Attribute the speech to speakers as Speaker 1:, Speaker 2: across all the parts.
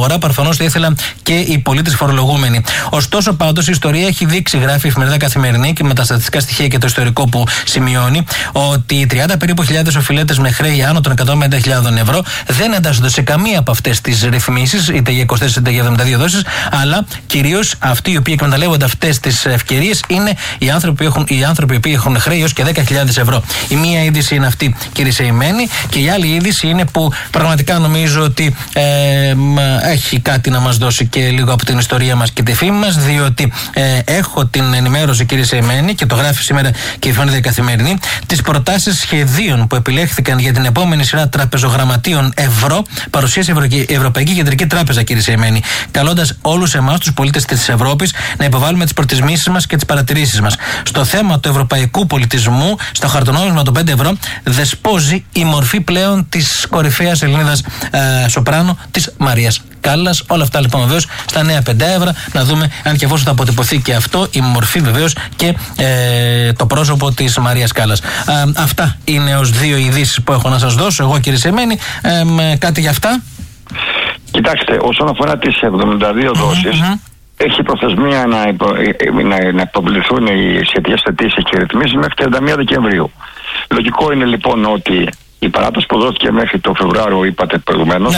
Speaker 1: αγορά, προφανώς θα ήθελαν και οι πολίτες φορολογούμενοι. Ωστόσο, πάντως, η ιστορία έχει δείξει, γράφει η εφημερίδα Καθημερινή και με τα στατιστικά στοιχεία και το ιστορικό που σημειώνει, ότι οι 30 περίπου χιλιάδες οφειλέτες με χρέη άνω των 150.000 ευρώ δεν εντάσσονται σε καμία από αυτές τις ρυθμίσεις, είτε για 24 είτε για 72 δόσεις, αλλά κυρίως αυτοί οι οποίοι εκμεταλλεύονται αυτές τις ευκαιρίες είναι οι άνθρωποι που έχουν χρέη έως και 10.000 ευρώ. Η μία είδηση είναι αυτή, κύριε Σεϊμένη, και η άλλη είδηση είναι που πραγματικά νομίζω ότι έχει κάτι να μας δώσει και λίγο από την ιστορία μας και τη φήμη μας, διότι έχω την ενημέρωση, κύριε Σεϊμένη, και το γράφει σήμερα και η εφημερίδα Καθημερινή, τις προτάσεις σχεδίων που επιλέχθηκαν για την επόμενη σειρά τραπεζογραμματίων ευρώ, παρουσίασε η Ευρωπαϊκή Κεντρική Τράπεζα, κύριε Σεϊμένη, καλώντας όλους εμάς, τους πολίτες της Ευρώπης, να υποβάλουμε τις προτιμήσεις μας και τις παρατηρήσεις μας. Στο θέμα του ευρωπαϊκού πολιτισμού, στο χαρτονόμισμα των 5 ευρώ, δεσπόζει η μορφή πλέον της κορυφαίας Ελληνίδας σοπράνο, της Μαρίας Κάλλας. Όλα αυτά λοιπόν βεβαίως στα νέα 5 ευρώ. Να δούμε αν και εφόσον θα αποτυπωθεί και αυτό, η μορφή βεβαίως και το πρόσωπο της Μαρίας Κάλλας. Αυτά είναι ως δύο ειδήσεις που έχω να σας δώσω εγώ, κύριε Σεϊμένη. Κάτι για αυτά?
Speaker 2: Κοιτάξτε, όσον αφορά τις 72 δόσεις, έχει προθεσμία να υποβληθούν οι σχετικές αιτήσεις και ρυθμίσεις μέχρι 31 Δεκεμβρίου. Λογικό είναι λοιπόν ότι η παράταση που δόθηκε μέχρι το Φεβρουάριο, είπατε προηγουμένως,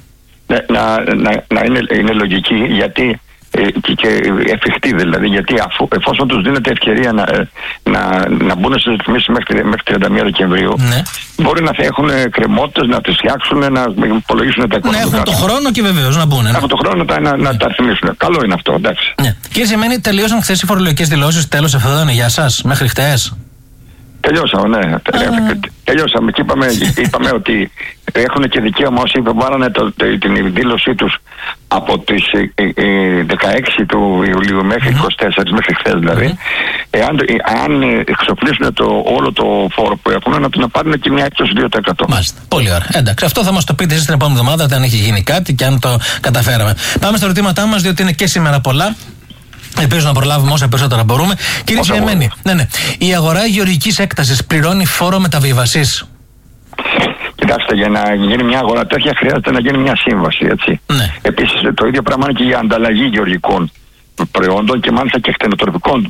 Speaker 2: να είναι λογική, γιατί και εφικτή δηλαδή, γιατί εφόσον τους δίνεται ευκαιρία να μπουν στις ρυθμίσεις μέχρι 31 Δεκεμβρίου, μπορεί να έχουν κρεμότητες, να τις φτιάξουν, να υπολογίσουν τα οικονομικά.
Speaker 1: Να έχουν το χρόνο και βεβαίως να μπουν.
Speaker 2: Να έχουν το χρόνο να τα ρυθμίσουν. Καλό είναι αυτό, εντάξει.
Speaker 1: Κύριε Σεϊμένη, τελείωσαν χθες οι φορολογικές δηλώσεις, τέλος αυτό για σας, μέχρι χθες?
Speaker 2: Τελειώσαμε, ναι. Τελειώσαμε και είπαμε ότι έχουν και δικαίωμα όσοι υποβάλλανε την δήλωσή τους από τις 16 του Ιουλίου μέχρι 24, μέχρι χθες δηλαδή, εάν εξοφλήσουν όλο το φόρο που έχουν, να πάρουν και μια έκπτωση 2%.
Speaker 1: Μάλιστα. Πολύ ωραία. Εντάξει, αυτό θα μας το πείτε εσείς την επόμενη εβδομάδα, αν έχει γίνει κάτι και αν το καταφέραμε. Πάμε στα ερωτήματά μας, διότι είναι και σήμερα πολλά. Ελπίζω να προλάβουμε όσα περισσότερα μπορούμε. Κύριε Σεϊμένη, η αγορά γεωργικής έκτασης πληρώνει φόρο μεταβίβασης?
Speaker 2: Κοιτάξτε, για να γίνει μια αγορά τέτοια χρειάζεται να γίνει μια σύμβαση, έτσι. Επίσης, το ίδιο πράγμα είναι και για ανταλλαγή γεωργικών προϊόντων και μάλιστα και κτηνοτροφικών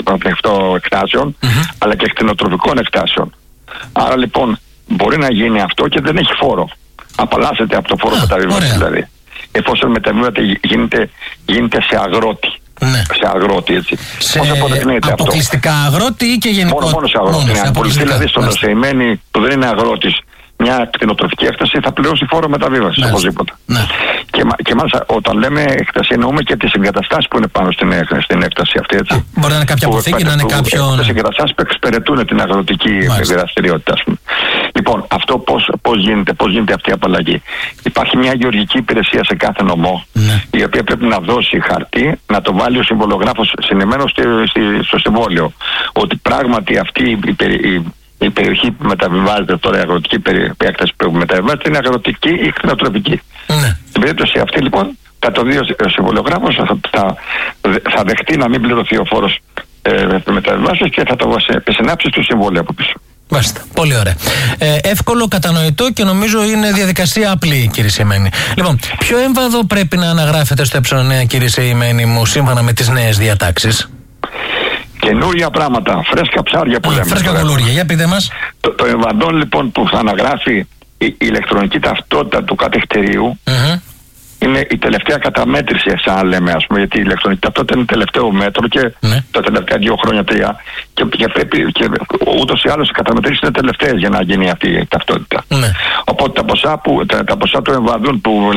Speaker 2: εκτάσεων, αλλά και κτηνοτροφικών εκτάσεων. Άρα λοιπόν μπορεί να γίνει αυτό και δεν έχει φόρο. Απαλλάσσεται από το φόρο μεταβίβασης δηλαδή. Εφόσον μεταβίβεται, γίνεται σε αγρότη. Σε αγρότη, έτσι. Πώς αποδεικνύεται αυτό?
Speaker 1: Αποκλειστικά αγρότη ή και γενικότερα?
Speaker 2: Μόνο σε αγρότη. Αν πολυθεί δηλαδή στον Σεϊμένη που δεν είναι αγρότης μια κτηνοτροφική έκταση, θα πληρώσει φόρο μεταβίβασης οπωσδήποτε. Και μάλιστα όταν λέμε έκταση εννοούμε και τις εγκαταστάσεις που είναι πάνω στην έκταση αυτή, έτσι.
Speaker 1: Μπορεί να είναι κάποια αποθήκη, να είναι κάποιο.
Speaker 2: Τις εγκαταστάσεις που εξυπηρετούν την αγροτική δραστηριότητα, ας πούμε. Λοιπόν, αυτό πώς γίνεται αυτή η απαλλαγή? Υπάρχει μια γεωργική υπηρεσία σε κάθε νομό, η οποία πρέπει να δώσει χαρτί, να το βάλει ο συμβολογράφος συνημμένο στο συμβόλαιο, ότι πράγματι αυτή η περιοχή που μεταβιβάζεται τώρα, η αγροτική έκταση που μεταβιβάζεται, είναι αγροτική ή κτηνοτροφική. Στην περίπτωση αυτή λοιπόν, κατά το 2 ο συμβολογράφος θα δεχτεί να μην πληρωθεί ο φόρος μεταβιβάσεως και θα το συνάψει στο συμβόλαιο από πίσω.
Speaker 1: Μάλιστα. Πολύ ωραία. Εύκολο, κατανοητό και νομίζω είναι διαδικασία απλή, κύριε Σεϊμένη. Λοιπόν, ποιο έμβαδο πρέπει να αναγράφεται στο ε9, κύριε Σεϊμένη μου, σύμφωνα με τις νέες διατάξεις?
Speaker 2: Καινούρια πράγματα, φρέσκα ψάρια που λέμε.
Speaker 1: Φρέσκα κουλούρια, για πείτε μας.
Speaker 2: Το εμβαδόν λοιπόν που θα αναγράφει η ηλεκτρονική ταυτότητα του κατεχτερίου είναι η τελευταία καταμέτρηση, σαν λέμε, ας πούμε, γιατί η ηλεκτρονική ταυτότητα είναι τελευταίο μέτρο και τα τελευταία 2 χρόνια, 3, και πρέπει και ούτως ή άλλως οι καταμετρήσεις είναι τελευταίες για να γίνει αυτή η ταυτότητα. Οπότε τα ποσά του εμβαδούν που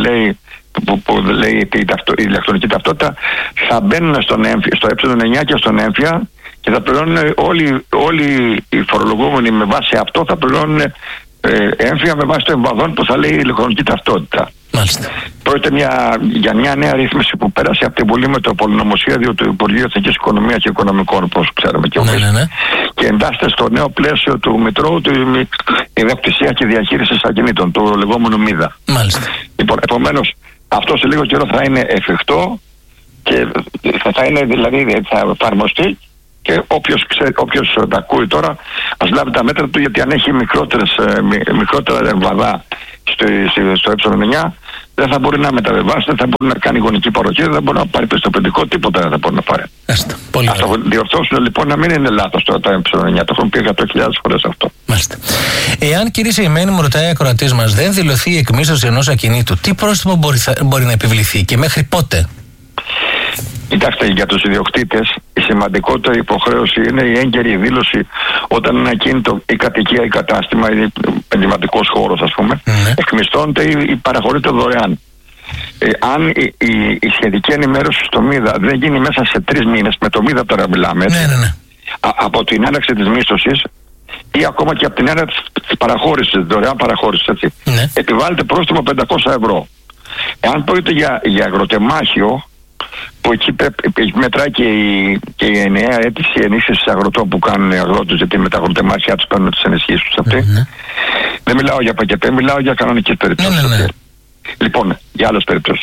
Speaker 2: λέει η ηλεκτρονική ταυτότητα θα μπαίνουν στο ε9 και στον έμφυα και θα πληρώνουν όλοι οι φορολογούμενοι με βάση αυτό, θα πληρώνουν έμφυα με βάση το εμβαδόν που θα λέει η ηλεκτρονική ταυτότητα.
Speaker 1: Μάλιστα.
Speaker 2: Πρόκειται για μια νέα ρύθμιση που πέρασε από την Βουλή με το πολυνομοσχέδιο του Υπουργείου Εθνικής Οικονομίας και Οικονομικών, όπως ξέρουμε και εμείς. Και εντάσσεται στο νέο πλαίσιο του Μητρώου του ιδιοκτησία και διαχείριση ακινήτων, του λεγόμενου ΜΙΔΑ.
Speaker 1: Μάλιστα.
Speaker 2: Λοιπόν, επομένως, αυτό σε λίγο καιρό θα είναι εφικτό και θα είναι δηλαδή, θα εφαρμοστεί. Και όποιος τα ακούει τώρα, ας λάβει τα μέτρα του, γιατί αν έχει μικρότερα εμβαδά στο ε9, δεν θα μπορεί να μεταβιβάσει, δεν θα μπορεί να κάνει γονική παροχή, δεν θα μπορεί να πάρει πιστοποιητικό, τίποτα δεν θα μπορεί να πάρει. Ας το διορθώσουν λοιπόν, να μην είναι λάθος το ε9. Το έχουν πει 100.000 φορές αυτό.
Speaker 1: Μάλιστα. Εάν, κύριε Σεϊμένη, μου ρωτάει ο ακροατής μας, δεν δηλωθεί η εκμίσθωση ενός ακινήτου, τι πρόστιμο μπορεί να επιβληθεί και μέχρι πότε?
Speaker 2: Κοιτάξτε, για τους ιδιοκτήτες η σημαντικότερη υποχρέωση είναι η έγκαιρη δήλωση όταν ένα ακίνητο, η κατοικία, η κατάστημα, η επαγγελματικός χώρος, ας πούμε, εκμισθώνεται ή παραχωρείται δωρεάν. Αν η σχετική ενημέρωση στο ΜΙΔΑ δεν γίνει μέσα σε 3 μήνες, με το ΜΙΔΑ τώρα μιλάμε, από την έναρξη της μίσθωσης ή ακόμα και από την έναρξη της παραχώρησης, δωρεάν παραχώρησης, έτσι, επιβάλλεται πρόστιμο 500 ευρώ. Εάν πρόκειται για αγροτεμάχιο, που εκεί μετράει και η ενιαία αίτηση ενίσχυσης αγροτών που κάνουν οι αγρότες, γιατί με τα αγροτεμάχια τους παίρνουν τις ενισχύσεις τους αυτοί. Δεν μιλάω για πακετέ, μιλάω για κανονικές περιπτώσεις. Λοιπόν, για άλλες περιπτώσεις.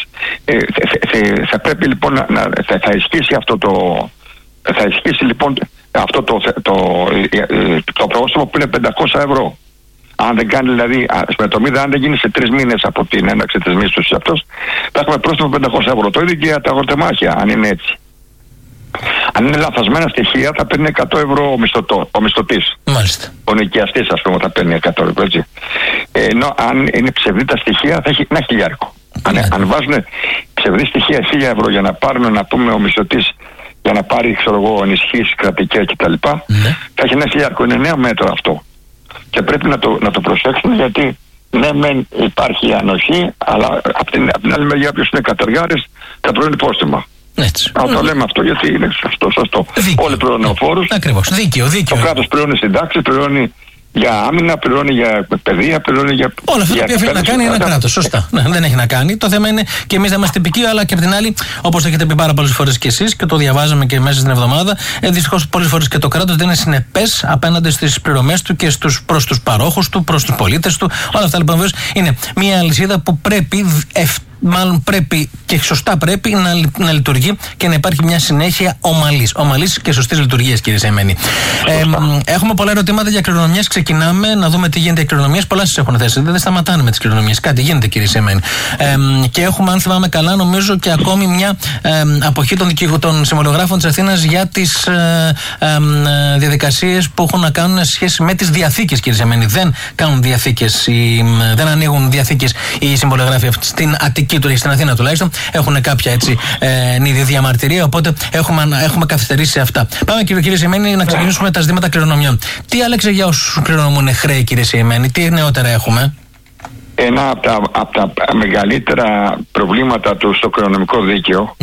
Speaker 2: Θα πρέπει λοιπόν θα ισχύσει αυτό θα ισχύσει λοιπόν αυτό το πρόστιμο που είναι 500 ευρώ. Αν δεν κάνει δηλαδή, με το ΜΙΔΑ, αν δεν γίνει σε 3 μήνες από την έναρξη της μίσθωσης αυτός, θα έχουμε πρόστιμο 500 ευρώ. Το ίδιο και για τα αγροτεμάχια, αν είναι έτσι. Αν είναι λαθασμένα στοιχεία, θα παίρνει 100 ευρώ ο μισθωτής.
Speaker 1: Μάλιστα.
Speaker 2: Ο νοικιαστής, ας πούμε, θα παίρνει 100 ευρώ, έτσι. Ενώ αν είναι ψευδή τα στοιχεία, θα έχει ένα χιλιάρικο. Αν βάζουν ψευδή στοιχεία 1.000 ευρώ για να πάρουν, να πούμε, ο μισθωτής για να πάρει, ξέρω εγώ, ενισχύσεις κρατικές κτλ., θα έχει ένα χιλιάρικο. Είναι νέο μέτρο αυτό. Και πρέπει να το προσέξουμε, γιατί ναι, μεν υπάρχει ανοχή, αλλά από την άλλη μεριά, ποιος είναι κατεργάρης, θα πληρώνει πρόστιμα. Το λέμε αυτό γιατί είναι σωστό. Όλοι πληρώνουν φόρους.
Speaker 1: Ακριβώς. Δίκαιο.
Speaker 2: Το κράτος πληρώνει συντάξεις, πληρώνει για άμυνα, πληρώνει για παιδεία, πληρώνει για.
Speaker 1: Όλα αυτά τα οποία οφείλει να κάνει ένα κράτος. Σωστά. Δεν έχει να κάνει. Το θέμα είναι και εμείς να είμαστε τυπικοί, αλλά και από την άλλη, όπως το έχετε πει πάρα πολλές φορές κι εσείς και το διαβάζαμε και μέσα στην εβδομάδα, δυστυχώς πολλές φορές και το κράτος δεν είναι συνεπές απέναντι στις πληρωμές του και προς τους παρόχους του, προς τους πολίτες του. Όλα αυτά λοιπόν είναι μια αλυσίδα που πρέπει και σωστά πρέπει να λειτουργεί και να υπάρχει μια συνέχεια ομαλής και σωστής λειτουργίας, κύριε Σεϊμένη. Έχουμε πολλά ερωτήματα για κληρονομιές. Ξεκινάμε να δούμε τι γίνεται για κληρονομιές. Πολλά σας έχουν θέσει. Δεν σταματάνε με τις κληρονομιές. Κάτι γίνεται, κύριε Σεϊμένη. Και έχουμε, αν θυμάμαι καλά, νομίζω και ακόμη μια αποχή των συμβολογράφων της Αθήνας για τις διαδικασίες που έχουν να κάνουν σε σχέση με τις διαθήκες, κύριε Σεϊμένη. Δεν κάνουν διαθήκες, δεν ανοίγουν διαθήκες οι συμβολογράφοι στην Αττική, στην Αθήνα τουλάχιστον, έχουν κάποια έτσι νίδη διαμαρτυρία, οπότε έχουμε καθυστερήσει σε αυτά. Πάμε, κύριε Σεϊμένη, να ξεκινήσουμε τα ζητήματα κληρονομιών. Τι άλλαξε για όσους κληρονομούν χρέη, κύριε Σεϊμένη, τι νεότερα έχουμε?
Speaker 2: Ένα από τα μεγαλύτερα προβλήματα του στο κληρονομικό δίκαιο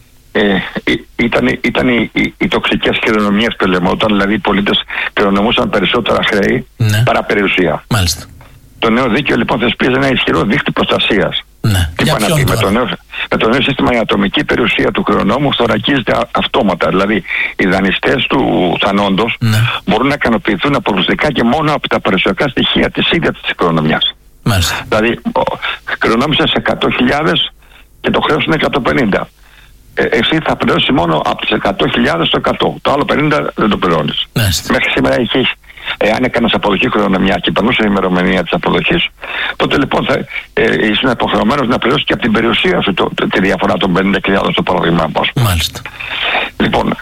Speaker 2: ήταν οι τοξικές κληρονομίες που λέμε, όταν δηλαδή οι πολίτες κληρονομούσαν περισσότερα χρέη παρά περιουσία.
Speaker 1: Μάλιστα.
Speaker 2: Το νέο δίκαιο λοιπόν θεσπίζει ένα ισχυρό δίχτυ προστασίας. Με το νέο σύστημα η ατομική περιουσία του κληρονόμου θωρακίζεται αυτόματα. Δηλαδή οι δανειστές του θανόντος μπορούν να ικανοποιηθούν αποκλειστικά και μόνο από τα περιουσιακά στοιχεία της ίδιας της κληρονομιάς. Δηλαδή κληρονόμησες 100.000 και το χρέος είναι 150. Εσύ θα πληρώσει μόνο από τις 100.000 το 100. Το άλλο 50 δεν το πληρώνεις. Μέχρι σήμερα αν έκανες αποδοχή κληρονομιά και περνούσε η ημερομηνία της αποδοχής, τότε λοιπόν ήσουν υποχρεωμένος να πληρώσεις και από την περιουσία σου τη διαφορά των 50.000 στο παράδειγμα.
Speaker 1: Μάλιστα.
Speaker 2: Λοιπόν,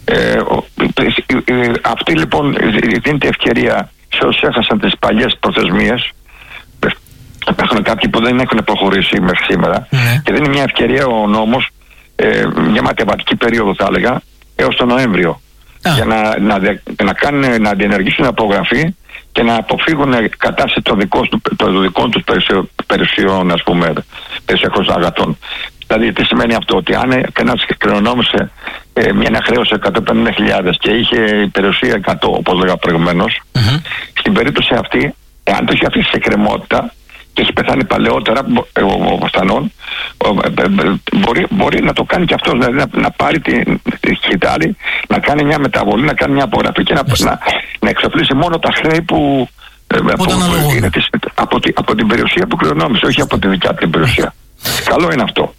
Speaker 2: αυτή λοιπόν δίνεται ευκαιρία σε όσους έχασαν τις παλιές προθεσμίες. Υπάρχουν κάποιοι που δεν έχουν προχωρήσει μέχρι σήμερα και δίνει μια ευκαιρία ο νόμος, μια ματεβατική περίοδο θα έλεγα, έως τον Νοέμβριο. Για να διενεργήσουν απογραφή και να αποφύγουν κατάσταση των δικών τους περιουσιών, ας πούμε, περιουσιακών αγαθών. Δηλαδή, τι σημαίνει αυτό? Ότι αν κανένας κληρονόμησε μια χρέωση 150.000 και είχε περιουσία 100, όπως λέγα προηγουμένως, στην περίπτωση αυτή, εάν το είχε αφήσει σε εκκρεμότητα και έχει πεθάνει παλαιότερα ο Στανών, μπορεί να το κάνει και αυτός, δηλαδή να πάρει τη σκητάλη, να κάνει μια μεταβολή, να κάνει μια απογραφή και να εξοφλήσει μόνο τα χρέη που είναι από την περιουσία που κληρονόμησε, όχι από τη δικιά την περιουσία. Καλό είναι αυτό.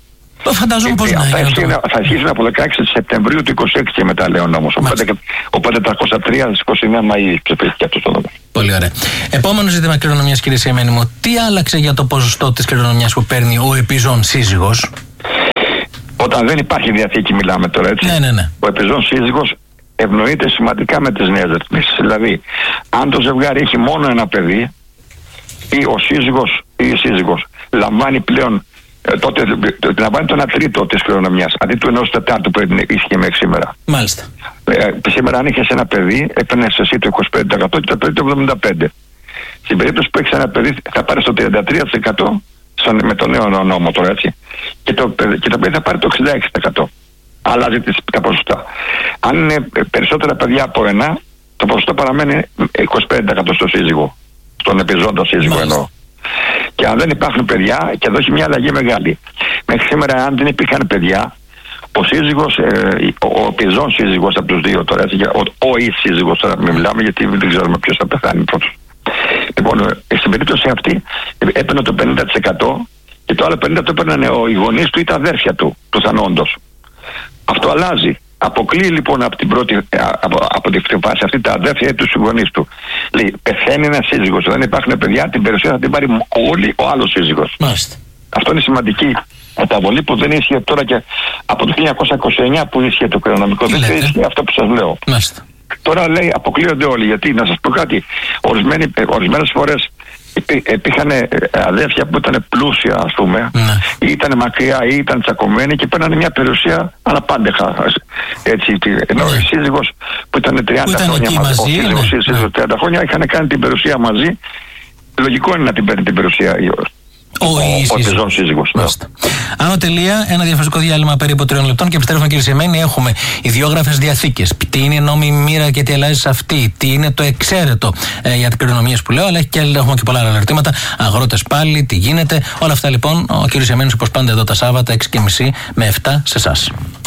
Speaker 1: Φαντάζομαι πως να γίνει.
Speaker 2: Θα ισχύσουν από 16 Σεπτεμβρίου του 26 και μετά, λέει ο νόμος. Οπότε 403 στις 29 Μαΐου ψηφίστηκε αυτός ο νόμος.
Speaker 1: Πολύ ωραία. Επόμενο ζήτημα κληρονομιάς, κύριε Σιεμένη μου. Τι άλλαξε για το ποσοστό της κληρονομιάς που παίρνει ο επιζών σύζυγος?
Speaker 2: Όταν δεν υπάρχει διαθήκη, μιλάμε τώρα, έτσι.
Speaker 1: Ναι.
Speaker 2: Ο επιζών σύζυγος ευνοείται σημαντικά με τις νέες ρυθμίσεις. Δηλαδή, αν το ζευγάρι έχει μόνο ένα παιδί, ή ο σύζυγος ή η σύζυγος λαμβάνει πλέον, τότε λαμβάνει το 1/3 της κληρονομιάς, αντί του 1/4 που ίσχυε μέχρι σήμερα.
Speaker 1: Μάλιστα.
Speaker 2: Σήμερα, αν είχες ένα παιδί, έπαιρνες εσύ το 25% και το παιδί το 75%. Στην περίπτωση που έχεις ένα παιδί, θα πάρεις το 33% με το νέο νόμο τώρα, έτσι. Και το παιδί θα πάρει το 66%. Αλλάζει τα ποσοστά. Αν είναι περισσότερα παιδιά από ένα, το ποσοστό παραμένει 25% στο σύζυγο. Στον επιζώντα σύζυγο εννοώ. Και αν δεν υπάρχουν παιδιά, και εδώ έχει μια αλλαγή μεγάλη. Μέχρι σήμερα, αν δεν υπήρχαν παιδιά, ο σύζυγος, ο επιζών σύζυγος από τους δύο τώρα, έτσι, ο ή σύζυγος τώρα, μην μιλάμε, γιατί δεν ξέρουμε ποιος θα πεθάνει πρώτος. Λοιπόν, στην περίπτωση αυτή έπαιρνε το 50% και το άλλο 50% το έπαιρναν οι γονείς του ή τα αδέρφια του, πιθανόντως. Αυτό αλλάζει. Αποκλείει λοιπόν από την φάση αυτή τα αδέρφια ή τους γονείς του. Λέει, πεθαίνει ένας σύζυγος, δεν υπάρχουν παιδιά, την περιουσία θα την πάρει όλοι ο άλλος σύζυγος.
Speaker 1: Μάλιστα.
Speaker 2: Αυτό είναι σημαντική μεταβολή που δεν ίσχυε τώρα και από το 1929 που ίσχυε το κληρονομικό. Δεν ίσχυε αυτό που σας λέω.
Speaker 1: Μάλιστα.
Speaker 2: Τώρα λέει αποκλείονται όλοι. Γιατί, να σας πω κάτι, ορισμένες φορές υπήρχαν αδέρφια που ήταν πλούσια, ας πούμε, ή ήταν μακριά ή ήταν τσακωμένοι και παίρνανε μια περιουσία αναπάντεχα. Έτσι, ενώ ο σύζυγος που ήταν 30 χρόνια μαζί, ο σύζυγος 30 χρόνια είχαν κάνει την περιουσία μαζί. Λογικό είναι να την παίρνει την περιουσία ο επιζών σύζυγος.
Speaker 1: Άνω τελεία, ένα διαφορετικό διάλειμμα περίπου 3 λεπτών και επιστρέφουμε, κύριε Σιεμένη. Έχουμε ιδιόγραφες διαθήκες. Τι είναι η νόμιμη μοίρα και τι αλλάζει σε αυτή. Τι είναι το εξαίρετο για τις κληρονομίες που λέω, αλλά έχουμε και πολλά άλλα ερωτήματα. Αγρότες πάλι, τι γίνεται. Όλα αυτά λοιπόν ο κύριος Σιεμένης, όπως πάντα, εδώ τα Σάββατα 6:30 με 7 σε εσάς.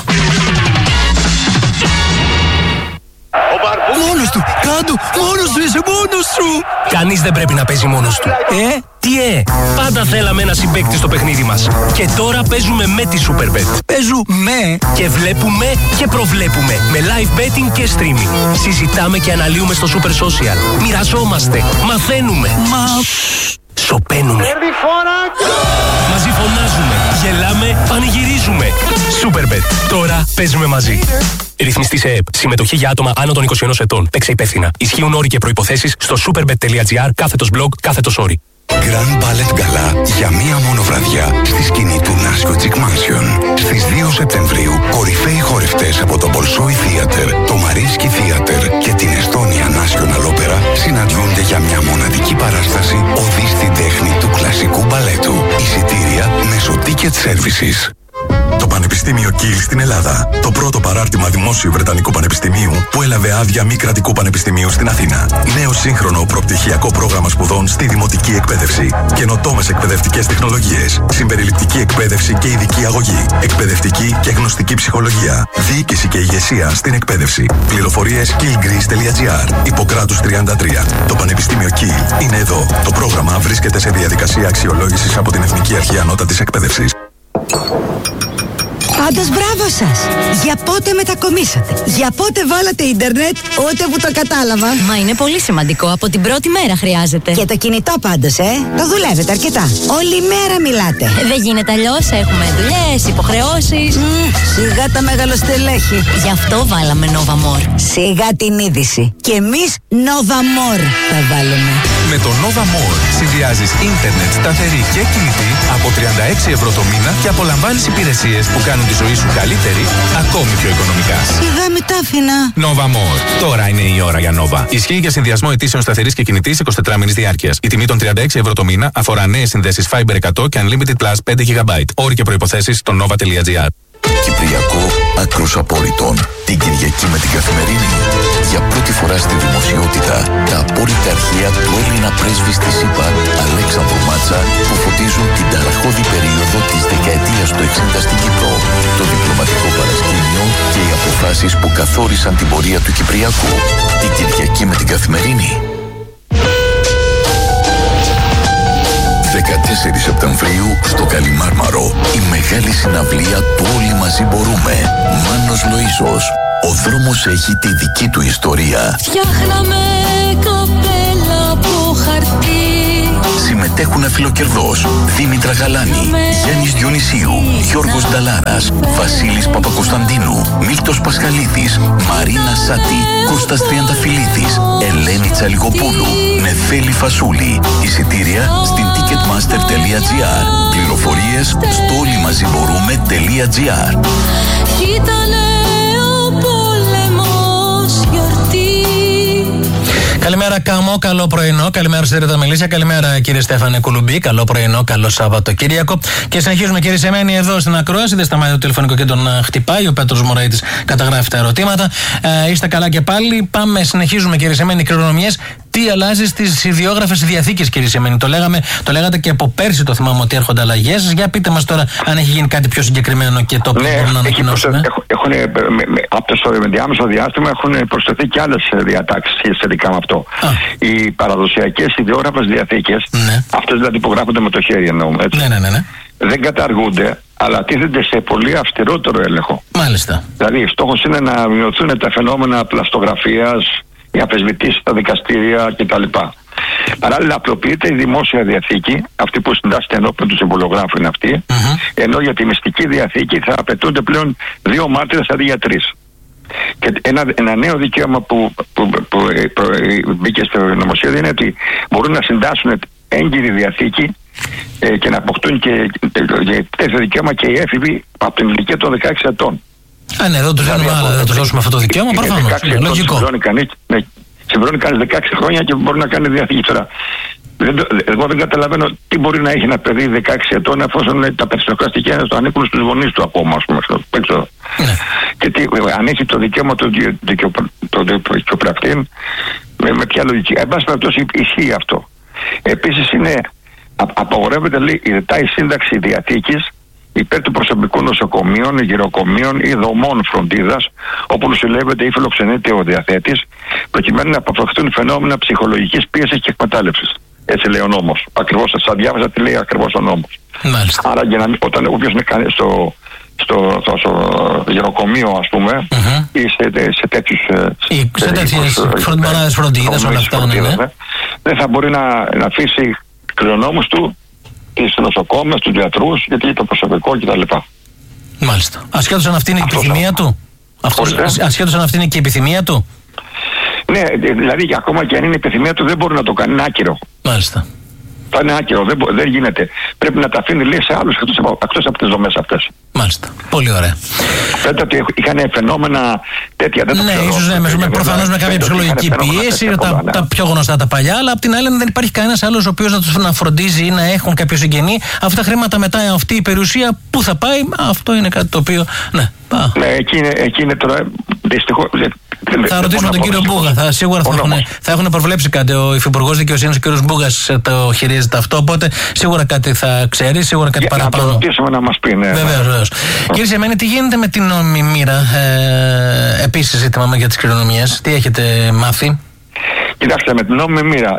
Speaker 3: Μόνος του, κάτω, μόνος του, είσαι μόνος σου.
Speaker 4: Κανείς δεν πρέπει να παίζει μόνος του. Τι πάντα θέλαμε ένα συμπαίκτη στο παιχνίδι μας. Και τώρα παίζουμε με τη Superbet.
Speaker 3: Παίζουμε
Speaker 4: και βλέπουμε και προβλέπουμε με live betting και streaming. Συζητάμε και αναλύουμε στο Super Social. Μοιραζόμαστε, μαθαίνουμε. Σοπαίνουμε. Μαζί φωνάζουμε, γελάμε, πανηγυρίζουμε. Superbet. Τώρα παίζουμε μαζί. Ρυθμιστή σε ΕΕΠ. Συμμετοχή για άτομα άνω των 21 ετών. Παίξε υπεύθυνα. Ισχύουν όροι και προϋποθέσεις στο superbet.gr/blog/όροι.
Speaker 5: Grand Ballet Gala για μία μόνο βραδιά στη σκηνή του Νάσιο Τσικ Mansion. Στις 2 Σεπτεμβρίου, κορυφαίοι χορευτές από το Bolshoi Theater, το Mariinsky Theater και την Estonia National Opera συναντιούνται για μια μοναδική παράσταση οδή στην τέχνη του κλασικού μπαλέτου. Εισιτήρια μέσω Ticket Services.
Speaker 6: Το Πανεπιστήμιο Κιλ στην Ελλάδα. Το πρώτο παράρτημα δημόσιου Βρετανικού Πανεπιστημίου που έλαβε άδεια μη κρατικού πανεπιστημίου στην Αθήνα. Νέο σύγχρονο προπτυχιακό πρόγραμμα σπουδών στη δημοτική εκπαίδευση. Καινοτόμες εκπαιδευτικές τεχνολογίες. Συμπεριληπτική εκπαίδευση και ειδική αγωγή. Εκπαιδευτική και γνωστική ψυχολογία. Διοίκηση και ηγεσία στην εκπαίδευση. Πληροφορίες killgreece.gr. Ιπποκράτους 33. Το Πανεπιστήμιο Κιλ είναι εδώ. Το πρόγραμμα βρίσκεται σε διαδικασία αξιολόγησης από την Εθνική Αρχή Ανώτατης Εκπαίδευσης.
Speaker 7: Πάντως μπράβο σας! Για πότε μετακομίσατε? Για πότε βάλατε ίντερνετ? Ούτε που το κατάλαβα.
Speaker 8: Μα είναι πολύ σημαντικό, από την πρώτη μέρα χρειάζεται.
Speaker 7: Και το κινητό πάντως, το δουλεύετε αρκετά. Όλη μέρα μιλάτε.
Speaker 8: Δεν γίνεται αλλιώς, έχουμε δουλειές, υποχρεώσεις.
Speaker 7: Σιγά τα μεγαλοστελέχη.
Speaker 8: Γι' αυτό βάλαμε Nova More.
Speaker 7: Σιγά την είδηση. Και εμείς Nova More θα βάλουμε.
Speaker 9: Με το Nova More συνδυάζεις ίντερνετ σταθερή και κινητή από 36 ευρώ το μήνα και απολαμβάνεις υπηρεσίες που κάνουν τη ζωή σου καλύτερη, ακόμη πιο οικονομικά.
Speaker 7: Σιγά με τα άφηνα.
Speaker 9: Nova More. Τώρα είναι η ώρα για Nova. Ισχύει για συνδυασμό αιτήσεων σταθερής και κινητής 24 μήνες διάρκειας. Η τιμή των 36 ευρώ το μήνα αφορά νέες συνδέσεις Fiber 100 και Unlimited Plus 5 GB. Όροι και προϋποθέσεις στο nova.gr.
Speaker 5: Κυπριακό άκρος απόρριτων. Την Κυριακή με την Καθημερινή. Για πρώτη φορά στη δημοσιότητα, τα απόρριτα αρχεία του Έλληνα πρέσβη στη ΣΥΠΑ, Αλέξανδρου Μάτσα, που φωτίζουν την ταραχώδη περίοδο της δεκαετίας του 60 στην Κύπρο, το διπλωματικό παρασκήνιο και οι αποφάσεις που καθόρισαν την πορεία του Κυπριακού. Την Κυριακή με την Καθημερινή. 14 Σεπτεμβρίου στο Καλιμάρμαρο. Η μεγάλη συναυλία του Όλοι Μαζί Μπορούμε. Μάνος Λοΐσος. Ο δρόμος έχει τη δική του ιστορία.
Speaker 10: Φτιάχναμε καπέλα από χαρτί.
Speaker 5: Συμμετέχουν αφιλοκερδός Δήμητρα Γαλάνη, Γιάννης Διονυσίου, Γιώργος Νταλάρας, Βασίλης Παπακοσταντίνου, Μίλτος Πασχαλίδης, Μαρίνα Σάτη, Κώστας Τριανταφυλλίδης, Ελένη Τσαλιγοπούλου, Νεφέλη Φασούλη. Εισιτήρια στην ticketmaster.gr. Πληροφορίες στο όλοιμαζιμπορούμε.gr.
Speaker 1: Καλημέρα Καμό, καλό πρωινό. Καλημέρα στη Ρίτα Μελίσια. Καλημέρα κύριε Στέφανε Κουλουμπή. Καλό πρωινό, καλό Σαββατοκύριακο. Και συνεχίζουμε κύριε Σεμένη εδώ στην ακρόαση. Δεν σταματάει το τηλεφωνικό και τον χτυπάει. Ο Πέτρος Μωραΐτης καταγράφει τα ερωτήματα. Είστε καλά και πάλι. Πάμε, συνεχίζουμε κύριε Σεμένη. Κληρονομιές. Τι αλλάζει στις ιδιόγραφες διαθήκες, κύριε Σεμένη? Το λέγατε και από πέρσι, το θυμάμαι, ότι έρχονται αλλαγές. Για πείτε μας τώρα αν έχει γίνει κάτι πιο συγκεκριμένο και το οποίο μπορούμε να ανακοινώσουμε.
Speaker 2: Από το ενδιάμεσο διάστημα έχουν προσθεθεί και άλλες διατάξεις σχετικά με αυτό. Οι παραδοσιακές ιδιόγραφες διαθήκες, αυτές δηλαδή που γράφονται με το χέρι εννοούμε, έτσι, δεν καταργούνται, αλλά τίθενται σε πολύ αυστηρότερο έλεγχο.
Speaker 1: Μάλιστα.
Speaker 2: Δηλαδή, στόχος είναι να μειωθούν τα φαινόμενα πλαστογραφίας, οι αφισβητήσεις στα δικαστήρια κτλ. Παράλληλα, απλοποιείται η δημόσια διαθήκη, αυτή που συντάσσεται ενώπιον του συμβολογράφου είναι αυτή, ενώ για τη μυστική διαθήκη θα απαιτούνται πλέον 2 μάρτυρες αντί για 3. Και ένα νέο δικαίωμα που μπήκε στο νομοσχέδιο είναι ότι μπορούν να συντάσσουν έγκυρη διαθήκη και να αποκτούν και τέτοιο δικαίωμα και οι έφηβοι από την ηλικία των 16 ετών.
Speaker 1: Ναι, εδώ τους δίνουμε άλλα, δεν τους δώσουμε αυτό το δικαίωμα, προφανώς. Λογικό.
Speaker 2: Συμπληρώνει κανείς 16 χρόνια και μπορεί να κάνει διαθήκη. Τώρα, εγώ δεν καταλαβαίνω τι μπορεί να έχει ένα παιδί 16 ετών εφόσον τα περισσότερα στοιχεία το ανήκουν στους γονείς του ακόμα, ας πούμε. Και αν έχει το δικαίωμα του δικαιοπρακτή, με ποια λογική? Εν πάση περιπτώσει ισχύει αυτό. Επίσης απαγορεύεται, λέει, η σύνταξη διαθήκης υπέρ του προσωπικού νοσοκομείων, γυροκομείων ή δομών φροντίδας, όπου νοσηλεύεται ή φιλοξενείται ο διαθέτης, προκειμένου να αποφευχθούν φαινόμενα ψυχολογικής πίεσης και εκμετάλλευσης. Έτσι λέει ο νόμος. Ακριβώς, σας διάβασα τι λέει ακριβώς ο νόμος.
Speaker 1: Μάλιστα.
Speaker 2: Άρα, όταν όποιος είναι στο γεροκομείο, ας πούμε, ή σε τέτοιους
Speaker 1: μονάδες φροντίδας, όλα αυτά,
Speaker 2: δεν θα μπορεί να αφήσει κληρονόμους του στις νοσοκόμες, στους γιατρούς, γιατί το προσωπικό κτλ.
Speaker 1: Μάλιστα. Ασχέτως αν αυτή είναι η επιθυμία του. Ασχέτως αν αυτή είναι και η επιθυμία του.
Speaker 2: Ναι, δηλαδή ακόμα και αν είναι η επιθυμία του δεν μπορεί να το κάνει, είναι άκυρο.
Speaker 1: Μάλιστα.
Speaker 2: Θα είναι άκυρο, δεν γίνεται. Πρέπει να τα αφήνει, λέει, σε άλλους εκτός από τις δομές αυτές.
Speaker 1: Μάλιστα. Πολύ ωραία.
Speaker 2: Φαίνεται ότι είχαν φαινόμενα τέτοια. Δεν
Speaker 1: ναι, ίσως προφανώς με κάποια ψυχολογική πίεση, τα πιο γνωστά τα παλιά, αλλά απ' την άλλη δεν υπάρχει κανένας άλλος ο οποίος να τους φροντίζει ή να έχουν κάποιο συγγενή. Αυτά τα χρήματα μετά, αυτή η περιουσία, πού θα πάει? Αυτό είναι κάτι το οποίο. Ναι,
Speaker 2: εκεί είναι τώρα. Δυστυχώς.
Speaker 1: Θα ρωτήσουμε τον κύριο Μπούγα. Σίγουρα θα έχουν προβλέψει κάτι. Ο Υφυπουργός Δικαιοσύνης, ο κύριος Μπούγας, το χειρίζεται αυτό. Οπότε σίγουρα κάτι θα ξέρει, σίγουρα κάτι παραπάνω.
Speaker 2: Να το ρωτήσουμε να μας πει, ναι.
Speaker 1: Βεβαίως. Κύριε Σεμένη, τι γίνεται με την νόμιμη μοίρα? Επίσης, ζήτημα για τις κληρονομιές. Τι έχετε μάθει?
Speaker 2: Κοιτάξτε, με την νόμιμη μοίρα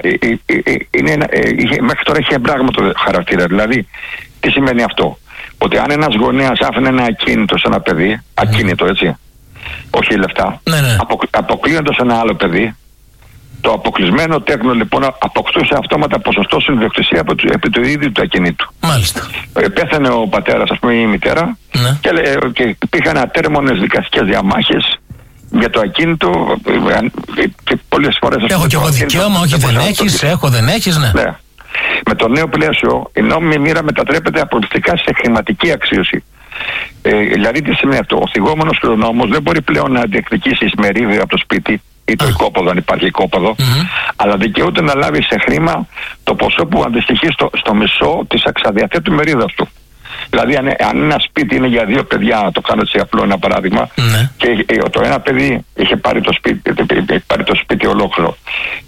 Speaker 2: μέχρι τώρα είχε εμπράγματο χαρακτήρα. Δηλαδή, τι σημαίνει αυτό? Ότι αν ένας γονέας άφηνε ένα ακίνητο σε ένα παιδί, ακίνητο έτσι, όχι λεφτά, αποκλείοντας ένα άλλο παιδί, το αποκλεισμένο τέκνο λοιπόν αποκτούσε αυτόματα ποσοστό στην ιδιοκτησία επί του ίδιου του ακινήτου.
Speaker 1: Μάλιστα.
Speaker 2: Πέθανε ο πατέρας, ας πούμε, ή η μητέρα, και υπήρχαν ατέρμονες δικαστικές διαμάχες για το ακίνητο και πολλές φορές.
Speaker 1: Έχω και εγώ δικαίωμα, όχι δεν έχεις, δεν έχεις, ναι.
Speaker 2: Με το νέο πλαίσιο η νόμιμη μοίρα μετατρέπεται αποκλειστικά σε χρηματική αξίωση. Δηλαδή τι σημαίνει αυτό? Ο θυγόμενος κληρονόμος δεν μπορεί πλέον να διεκδικήσει μερίδιο από το σπίτι ή το οικόπεδο, αν υπάρχει οικόπεδο, αλλά δικαιούται να λάβει σε χρήμα το ποσό που αντιστοιχεί στο μισό της αξαδιαθέτου μερίδας του. Δηλαδή αν ένα σπίτι είναι για 2 παιδιά, να το κάνω έτσι απλό ένα παράδειγμα, και το ένα παιδί είχε πάρει το σπίτι ολόκληρο,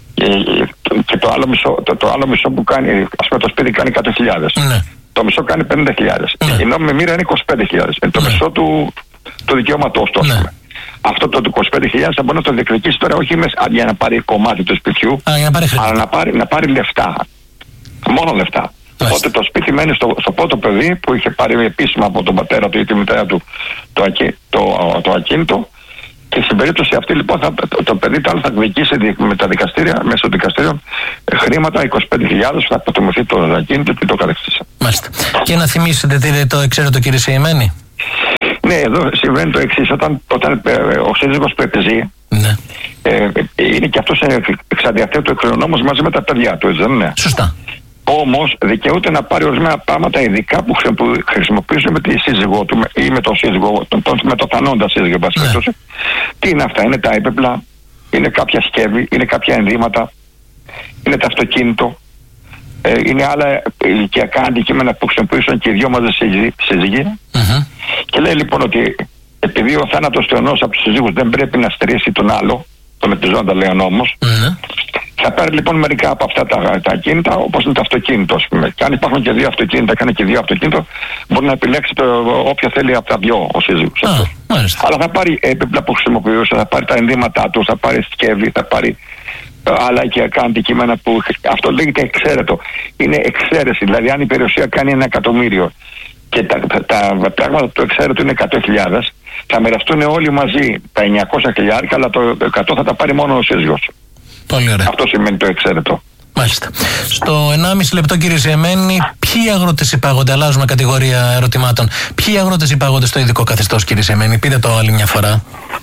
Speaker 2: και το άλλο μισό που κάνει, ας πούμε, το σπίτι κάνει 100.000. Το μισό κάνει 50.000. Η νόμιμη μοίρα είναι 25.000. Είναι το μισό του δικαιώματός του. Αυτό το 25.000 θα μπορεί να το διεκδικήσει τώρα όχι για να πάρει κομμάτι του σπιτιού, αλλά να πάρει λεφτά. Μόνο λεφτά. Οπότε το σπίτι μένει στο πρώτο παιδί που είχε πάρει επίσημα από τον πατέρα του ή τη μητέρα του το ακίνητο. Και στην περίπτωση αυτή λοιπόν το παιδί θα εκδικήσει με τα δικαστήρια, μέσω των δικαστήριων, χρήματα 25.000 θα αποτιμηθεί το ακίνητο και το καθεξής.
Speaker 1: Μάλιστα. Και να θυμίσετε τι το εξαίρετο, κύριε Σιεμένη.
Speaker 2: Ναι, εδώ συμβαίνει το εξής. Όταν ο σύζυγος που επιζεί, ναι, είναι και αυτός εξαδιαθέτου εκκληρονόμος μαζί με τα παιδιά του, έτσι δεν είναι?
Speaker 1: Σωστά.
Speaker 2: Όμως δικαιούται να πάρει ορισμένα πράγματα ειδικά που χρησιμοποιήσουν με τη σύζυγό του ή με τον σύζυγο, με το θανόντα σύζυγο. Ναι. Τι είναι αυτά? Είναι τα έπεπλα, είναι κάποια σκεύη, είναι κάποια ενδύματα, είναι το αυτοκίνητο, είναι άλλα ηλικιακά αντικείμενα που χρησιμοποιήσουν και οι δυο μαζί σύζυγοι. Και λέει λοιπόν ότι επειδή ο θάνατος του ενός από τους σύζυγους δεν πρέπει να στερήσει τον άλλο, τον επιζώντα λέει ο νόμος, θα πάρει λοιπόν μερικά από αυτά τα ακίνητα, όπως είναι το αυτοκίνητο, ας πούμε. Και αν υπάρχουν και δύο αυτοκίνητα, κάνει και δύο αυτοκίνητα, μπορεί να επιλέξει όποια θέλει από τα δυο ο σύζυγος. Αλλά θα πάρει έπιπλα που χρησιμοποιούσε, θα πάρει τα ενδύματά του, θα πάρει σκεύη, θα πάρει άλλα οικιακά αντικείμενα που. Αυτό λέγεται εξαίρετο. Είναι εξαίρεση. Δηλαδή, αν η περιουσία κάνει 1 εκατομμύριο και τα πράγματα του εξαίρετου είναι 100.000, θα μοιραστούν όλοι μαζί τα 900.000, αλλά το 100 θα τα πάρει μόνο ο σύζυγος.
Speaker 1: Πολύ ωραία.
Speaker 2: Αυτό σημαίνει το εξαίρετο.
Speaker 1: Μάλιστα. Στο 1,5 λεπτό, κύριε Σιεμένη, ποιοι αγρότες υπάγονται? Αλλάζουμε κατηγορία ερωτημάτων. Ποιοι αγρότες υπάγονται στο ειδικό καθεστώς, κύριε Σιεμένη? Πείτε το άλλη μια φορά.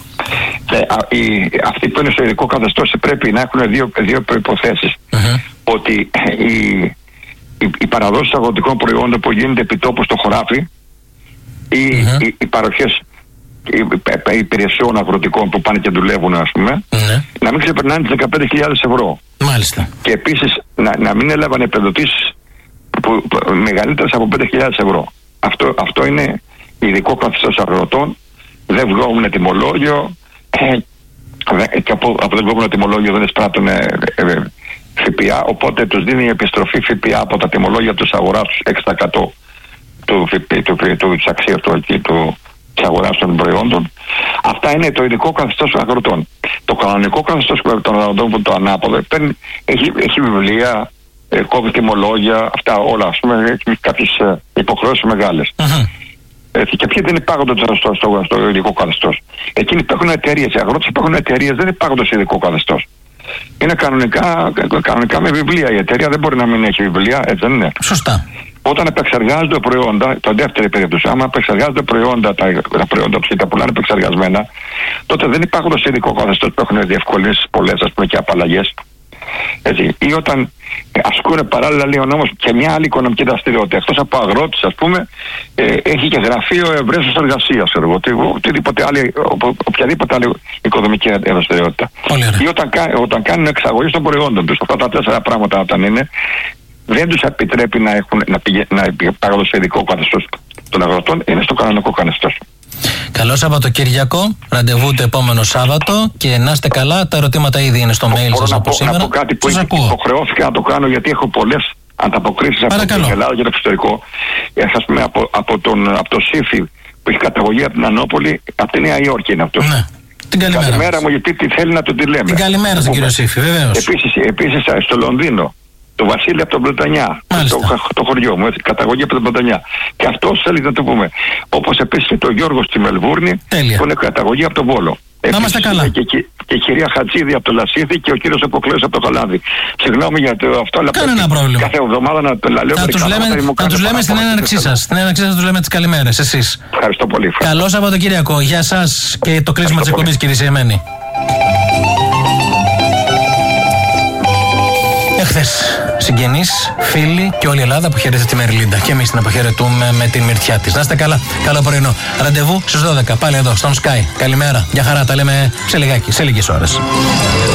Speaker 2: Αυτοί που είναι στο ειδικό καθεστώς πρέπει να έχουν δύο προϋποθέσεις. Ότι οι παραδόσεις αγροτικών προϊόντων που γίνεται επιτόπου στο χωράφι ή οι παροχές υπηρεσιών αγροτικών που πάνε και δουλεύουν, ας πούμε, να μην ξεπερνάνε τις 15.000 ευρώ.
Speaker 1: Μάλιστα.
Speaker 2: Και επίσης να μην έλαβαν επιδοτήσεις μεγαλύτερες από 5.000 ευρώ. Αυτό είναι ειδικό καθεστώς αγροτών. Δεν βγάζουν τιμολόγιο και από δεν βγάζουν τιμολόγιο δεν εισπράττουν ΦΠΑ, οπότε τους δίνει επιστροφή ΦΠΑ από τα τιμολόγια τους αγοράς τους 6% της αξίας της αγοράς των προϊόντων. Αυτά είναι το ειδικό καθεστώς των αγροτών. Το κανονικό καθεστώς των αγροτών που το ανάποδο έχει βιβλία, κόβει τιμολόγια, αυτά όλα, ας πούμε, έχει κάποιες υποχρεώσεις μεγάλες. Και ποιοι δεν υπάγονται στο ειδικό καθεστώς? Εκείνοι που έχουν εταιρείες, οι αγρότες που έχουν εταιρείες δεν υπάγονται στο ειδικό καθεστώς. Είναι κανονικά με βιβλία. Η εταιρεία δεν μπορεί να μην έχει βιβλία, έτσι δεν είναι?
Speaker 1: Σωστά.
Speaker 2: Όταν επεξεργάζονται προϊόντα, το δεύτερη περίπτωση, άμα επεξεργάζονται προϊόντα, τα προϊόντα τους και τα πουλάνε επεξεργασμένα, τότε δεν υπάρχουν σε ειδικό καθεστώς που έχουν διευκολύνσεις πολλές, ας πούμε, και απαλλαγές. Έτσι. Ή όταν ασκούν παράλληλα, λέει ο νόμος, και μια άλλη οικονομική δραστηριότητα. Εκτός από αγρότης, ας πούμε, έχει και γραφείο ευρέσεως εργασίας, οποιαδήποτε άλλη οικονομική δραστηριότητα. Ή όταν κάνουν εξαγωγή των προϊόντων τους. Αυτά τα 4 πράγματα, όταν είναι, δεν τους επιτρέπει να υπάγονται σε ειδικό καθεστώς των αγροτών, είναι στο κανονικό καθεστώς.
Speaker 1: Καλό Σαββατοκύριακο, ραντεβού το επόμενο Σάββατο και να είστε καλά. Τα ερωτήματα ήδη είναι στο mail σας από σήμερα.
Speaker 2: Να πω κάτι που υποχρεώθηκα να το κάνω, γιατί έχω πολλές ανταποκρίσεις από την Ελλάδα και το εξωτερικό. Ας πούμε από το ΣΥΦΙ που έχει καταγωγή από την Ανόπολη, από τη Νέα Υόρκη είναι αυτός.
Speaker 1: Ναι. Την
Speaker 2: καλημέρα μου, γιατί τι θέλει να το τη λέμε.
Speaker 1: Την καλημέρα στον κύριο ΣΥΦΙ, βεβαίως.
Speaker 2: Επίσης στο Λονδίνο, το Βασίλη από τον Πλωτανιά, το χωριό μου, καταγωγή από τον Πλωτανιά. Και αυτός θέλει να το πούμε. Όπως επίσης και το Γιώργο στη Μελβούρνη, που είναι καταγωγή από τον Βόλο.
Speaker 1: Να είμαστε καλά.
Speaker 2: Και η κυρία Χατζίδη από το Λασίδι και ο κύριος Αποκλέος από το Χαλάδι. Συγγνώμη για αυτό, αλλά
Speaker 1: κανένα πρόβλημα.
Speaker 2: Κάθε εβδομάδα να το λέω.
Speaker 1: Θα τους λέμε στην έναρξή σας. Στην έναρξή σας τους λέμε τις καλημέρες, εσείς.
Speaker 2: Ευχαριστώ πολύ.
Speaker 1: Καλό Σαββατοκύριακο. Γεια σας και το κλείσμα της εκπομπής, κύριε Σιεμένη. Εχθές, συγγενείς, φίλοι και όλη η Ελλάδα που χαιρετίζει τη Μεριλίντα. Και εμείς την αποχαιρετούμε με την μυρτιά της. Να είστε καλά. Καλό πρωινό. Ραντεβού στις 12. Πάλι εδώ, στον Sky. Καλημέρα. Για χαρά. Τα λέμε σε λιγάκι, σε λίγες ώρες.